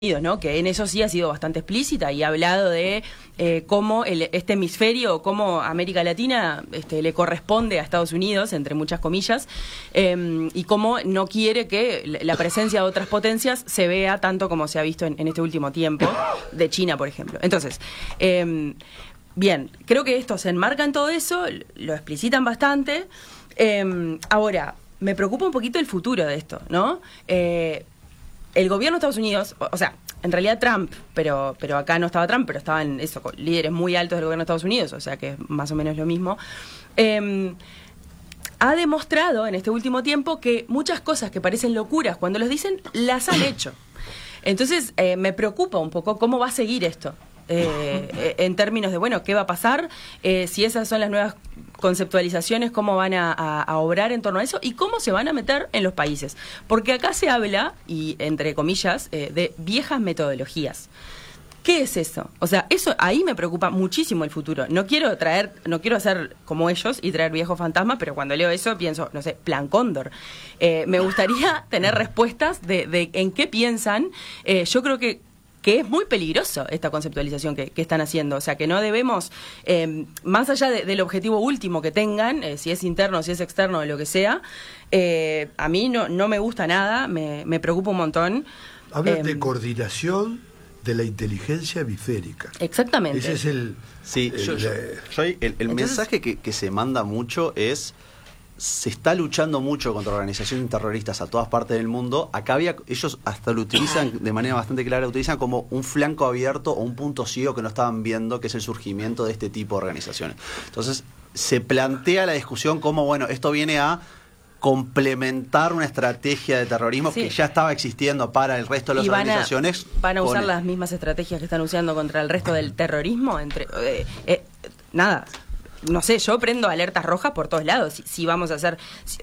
¿no? Que en eso sí ha sido bastante explícita y ha hablado de cómo este hemisferio, cómo América Latina le corresponde a Estados Unidos, entre muchas comillas, y cómo no quiere que la presencia de otras potencias se vea tanto como se ha visto en este último tiempo, de China, por ejemplo. Entonces, bien, creo que esto se enmarca en todo eso, lo explicitan bastante. Ahora, me preocupa un poquito el futuro de esto, ¿no? El gobierno de Estados Unidos, o sea, en realidad Trump, pero acá no estaba Trump, pero estaban líderes muy altos del gobierno de Estados Unidos, o sea que es más o menos lo mismo, ha demostrado en este último tiempo que muchas cosas que parecen locuras cuando los dicen, las han hecho. Entonces me preocupa un poco cómo va a seguir esto. En términos de, bueno, ¿qué va a pasar? Si esas son las nuevas conceptualizaciones, ¿cómo van a obrar en torno a eso? Y cómo se van a meter en los países. Porque acá se habla, y entre comillas, de viejas metodologías. ¿Qué es eso? O sea, eso ahí me preocupa muchísimo el futuro. No quiero hacer como ellos y traer viejos fantasmas, pero cuando leo eso pienso, no sé, Plan Cóndor. Me gustaría tener respuestas de en qué piensan. Yo creo que es muy peligroso esta conceptualización que están haciendo. O sea, que no debemos, más allá del objetivo último que tengan, si es interno, si es externo, o lo que sea, a mí no me gusta nada, me preocupa un montón. Hablan de coordinación de la inteligencia hemisférica. Exactamente. Ese es el... Sí, el mensaje que se manda mucho es... Se está luchando mucho contra organizaciones terroristas a todas partes del mundo. Acá ellos hasta lo utilizan de manera bastante clara, lo utilizan como un flanco abierto o un punto ciego que no estaban viendo, que es el surgimiento de este tipo de organizaciones. Entonces, se plantea la discusión como, bueno, esto viene a complementar una estrategia de terrorismo que ya estaba existiendo para el resto de las organizaciones. ¿Van a usar las mismas estrategias que están usando contra el resto del terrorismo? Nada. No sé, yo prendo alertas rojas por todos lados. Si vamos a hacer,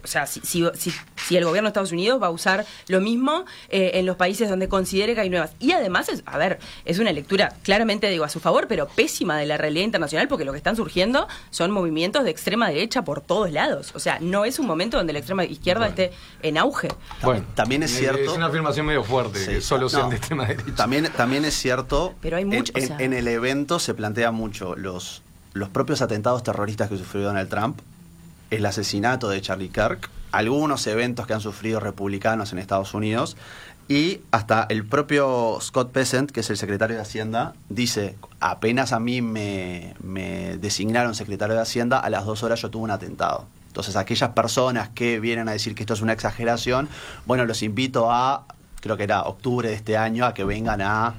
si el gobierno de Estados Unidos va a usar lo mismo en los países donde considere que hay nuevas. Y además, es una lectura claramente, digo, a su favor, pero pésima de la realidad internacional, porque lo que están surgiendo son movimientos de extrema derecha por todos lados. O sea, no es un momento donde la extrema izquierda esté en auge. Bueno, también es cierto. Es una afirmación medio fuerte, que solo sean de extrema derecha. También es cierto. Pero hay mucho. En el evento se plantea mucho los propios atentados terroristas que sufrió Donald Trump, el asesinato de Charlie Kirk, algunos eventos que han sufrido republicanos en Estados Unidos, y hasta el propio Scott Bessent, que es el secretario de Hacienda, dice, apenas a mí me designaron secretario de Hacienda, a las 2 horas yo tuve un atentado. Entonces, aquellas personas que vienen a decir que esto es una exageración, bueno, los invito a, creo que era octubre de este año, a que vengan a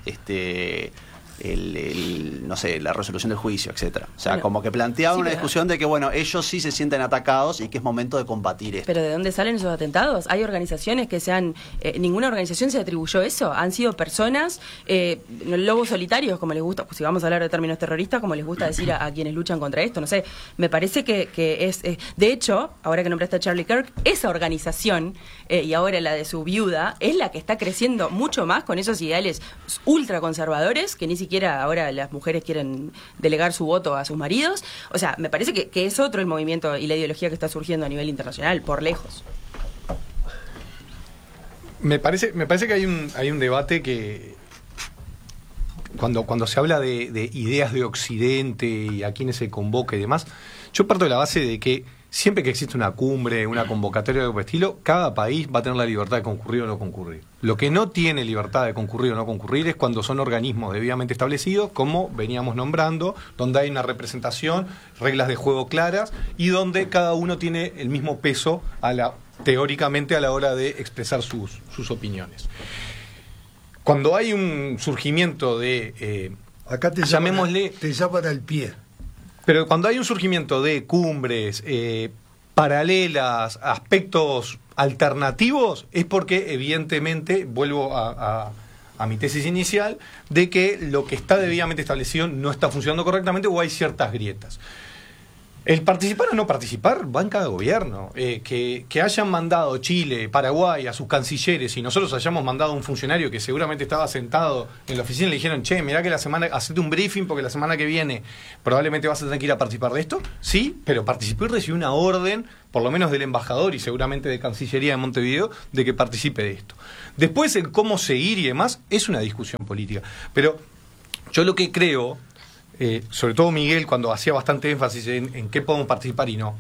no sé, la resolución del juicio, etcétera. O sea, como que planteaban una discusión de que, bueno, ellos sí se sienten atacados y que es momento de combatir esto. ¿Pero de dónde salen esos atentados? Hay organizaciones que ninguna organización se atribuyó eso. Han sido personas, lobos solitarios, como les gusta, si vamos a hablar de términos terroristas, como les gusta decir a quienes luchan contra esto. No sé, me parece que es... de hecho, ahora que nombraste a Charlie Kirk, esa organización, y ahora la de su viuda, es la que está creciendo mucho más con esos ideales ultraconservadores que ni siquiera ahora las mujeres quieren delegar su voto a sus maridos. O sea, me parece que es otro el movimiento y la ideología que está surgiendo a nivel internacional, por lejos. Me parece que hay un debate que cuando se habla de ideas de Occidente y a quienes se convoca y demás, yo parto de la base de que siempre que existe una cumbre, una convocatoria de estilo, cada país va a tener la libertad de concurrir o no concurrir. Lo que no tiene libertad de concurrir o no concurrir es cuando son organismos debidamente establecidos, como veníamos nombrando, donde hay una representación, reglas de juego claras y donde cada uno tiene el mismo peso teóricamente a la hora de expresar sus opiniones. Cuando hay un surgimiento de... acá te llaman al pie. Pero cuando hay un surgimiento de cumbres paralelas, aspectos alternativos, es porque evidentemente, vuelvo a mi tesis inicial, de que lo que está debidamente establecido no está funcionando correctamente o hay ciertas grietas. El participar o no participar va en cada gobierno. Que hayan mandado Chile, Paraguay a sus cancilleres y nosotros hayamos mandado a un funcionario que seguramente estaba sentado en la oficina y le dijeron, che, mirá que hacete un briefing porque la semana que viene probablemente vas a tener que ir a participar de esto. Sí, pero participó y recibió una orden, por lo menos del embajador y seguramente de Cancillería de Montevideo, de que participe de esto. Después, el cómo seguir y demás es una discusión política. Pero yo lo que creo... sobre todo Miguel, cuando hacía bastante énfasis en qué podemos participar y no.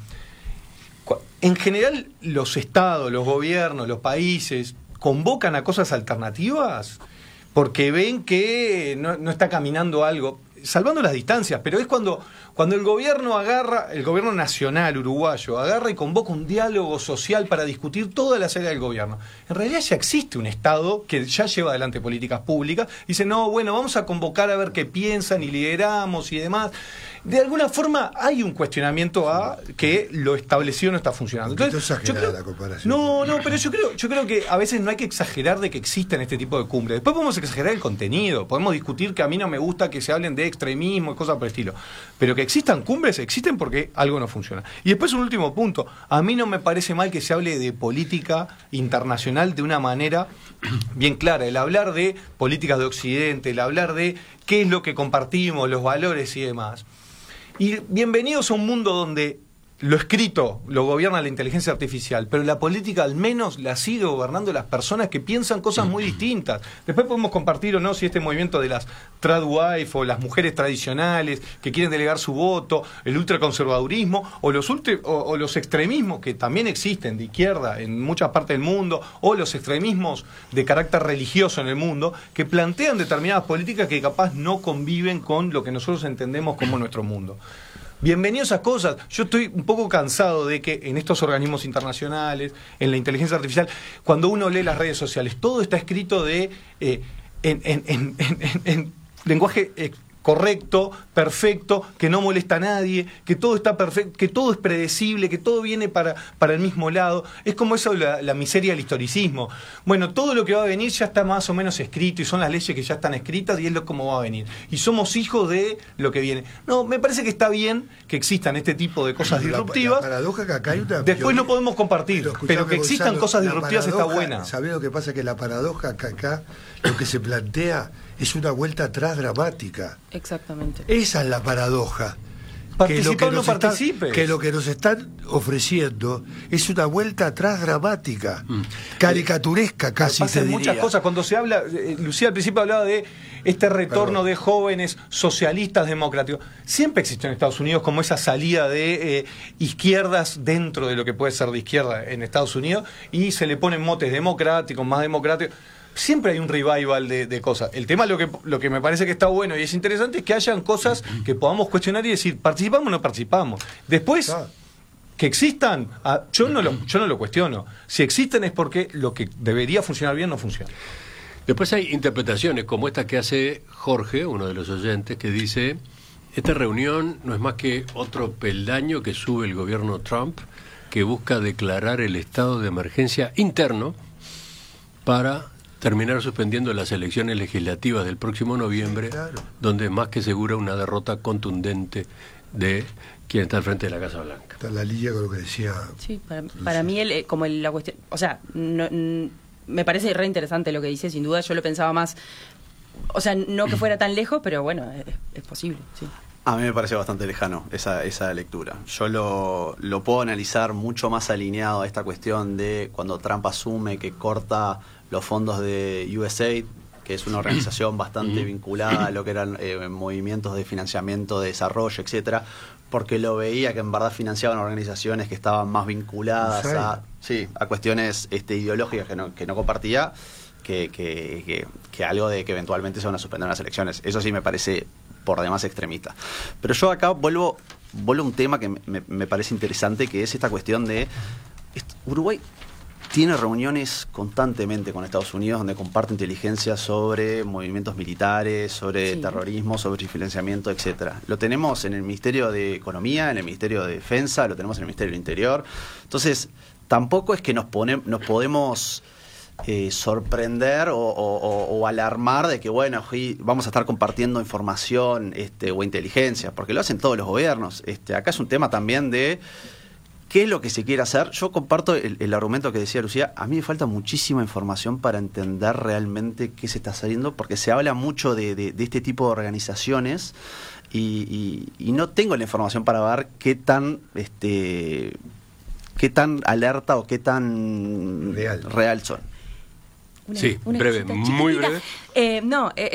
En general, los estados, los gobiernos, los países convocan a cosas alternativas porque ven que no está caminando algo, salvando las distancias, pero es cuando el gobierno el gobierno nacional uruguayo agarra y convoca un diálogo social para discutir todas las áreas del gobierno. En realidad ya existe un Estado que ya lleva adelante políticas públicas y dice, no, bueno, vamos a convocar a ver qué piensan y lideramos y demás. De alguna forma hay un cuestionamiento a que lo establecido no está funcionando. Entonces, la comparación. No, pero yo creo que a veces no hay que exagerar de que existan este tipo de cumbres. Después podemos exagerar el contenido, podemos discutir que a mí no me gusta que se hablen de extremismo y cosas por el estilo. Pero que existan cumbres, existen porque algo no funciona. Y después un último punto. A mí no me parece mal que se hable de política internacional de una manera bien clara. El hablar de políticas de Occidente, el hablar de qué es lo que compartimos, los valores y demás. Y bienvenidos a un mundo donde lo escrito lo gobierna la inteligencia artificial, pero la política al menos la sigue gobernando las personas que piensan cosas muy distintas. Después podemos compartir o no si este movimiento de las tradwife o las mujeres tradicionales que quieren delegar su voto, el ultraconservadurismo o los extremismos que también existen de izquierda en muchas partes del mundo, o los extremismos de carácter religioso en el mundo, que plantean determinadas políticas que capaz no conviven con lo que nosotros entendemos como nuestro mundo. Bienvenidos a esas cosas. Yo estoy un poco cansado de que en estos organismos internacionales, en la inteligencia artificial, cuando uno lee las redes sociales, todo está escrito en lenguaje correcto, perfecto, que no molesta a nadie, que todo está perfecto, que todo es predecible, que todo viene para el mismo lado. Es como eso la miseria del historicismo. Bueno, todo lo que va a venir ya está más o menos escrito y son las leyes que ya están escritas y es como va a venir. Y somos hijos de lo que viene. No, me parece que está bien que existan este tipo de cosas disruptivas. La paradoja que acá hay una... Después lo podemos compartir, pero que existan Gonzalo, cosas disruptivas está buena. ¿Sabés lo que pasa? Que la paradoja que acá lo que se plantea es una vuelta atrás dramática. Exactamente. Esa es la paradoja. Participar o no participes. Que lo que nos están ofreciendo es una vuelta atrás dramática, caricaturesca casi, te diría. Muchas cosas. Cuando se habla, Lucía al principio hablaba de este retorno de jóvenes socialistas democráticos. Siempre existió en Estados Unidos como esa salida de izquierdas dentro de lo que puede ser de izquierda en Estados Unidos y se le ponen motes democráticos, más democráticos. Siempre hay un revival de cosas. El tema, lo que me parece que está bueno y es interesante, es que hayan cosas que podamos cuestionar y decir, ¿participamos o no participamos? Después, que existan, yo no lo cuestiono. Si existen es porque lo que debería funcionar bien no funciona. Después hay interpretaciones como esta que hace Jorge, uno de los oyentes, que dice, esta reunión no es más que otro peldaño que sube el gobierno Trump, que busca declarar el estado de emergencia interno para terminar suspendiendo las elecciones legislativas del próximo noviembre, sí, claro, donde es más que segura una derrota contundente de quien está al frente de la Casa Blanca. Está en la línea con lo que decía. Sí, para mí la cuestión, o sea, me parece re interesante lo que dice, sin duda. Yo lo pensaba más, o sea, no que fuera tan lejos, pero bueno, es posible, sí. A mí me parece bastante lejano esa lectura. Yo lo puedo analizar mucho más alineado a esta cuestión de cuando Trump asume que corta los fondos de USAID, que es una organización bastante vinculada a lo que eran movimientos de financiamiento, de desarrollo, etcétera, porque lo veía que en verdad financiaban organizaciones que estaban más vinculadas a cuestiones ideológicas que no compartía, que algo de que eventualmente se van a suspender las elecciones. Eso sí me parece por demás extremista. Pero yo acá vuelvo a un tema que me parece interesante, que es esta cuestión de Uruguay tiene reuniones constantemente con Estados Unidos donde comparte inteligencia sobre movimientos militares, sobre terrorismo, sobre financiamiento, etcétera. Lo tenemos en el Ministerio de Economía, en el Ministerio de Defensa, lo tenemos en el Ministerio del Interior. Entonces, tampoco es que nos podemos sorprender o alarmar de que, bueno, vamos a estar compartiendo información o inteligencia, porque lo hacen todos los gobiernos. Acá es un tema también de qué es lo que se quiere hacer. Yo comparto el argumento que decía Lucía. A mí me falta muchísima información para entender realmente qué se está haciendo, porque se habla mucho de este tipo de organizaciones y no tengo la información para ver qué tan alerta o qué tan real son. Sí, breve, muy breve. No,